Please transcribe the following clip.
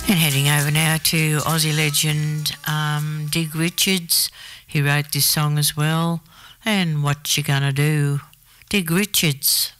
And heading over now to Aussie legend Dig Richards. He wrote this song as well. And What You Gonna Do? Dig Richards.